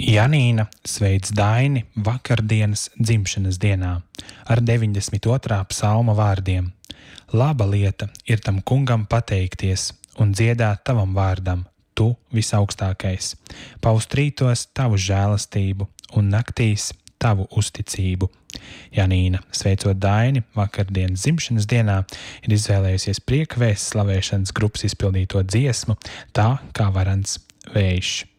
Janīna sveic Daini vakardienas dzimšanas dienā ar 92. psalma vārdiem. Laba lieta ir tam kungam pateikties un dziedāt tavam vārdam, tu visaugstākais, paust rītos tavu žēlastību un naktīs tavu uzticību. Janīna, sveicot Daini vakardienas dzimšanas dienā, ir izvēlējusies prieka vēsts slavēšanas grupas izpildīto dziesmu Tā kā varants vējš.